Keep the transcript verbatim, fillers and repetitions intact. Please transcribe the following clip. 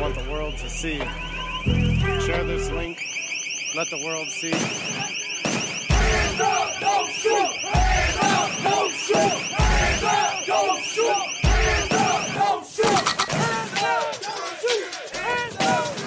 want the world to see. Share this link. Let the world see.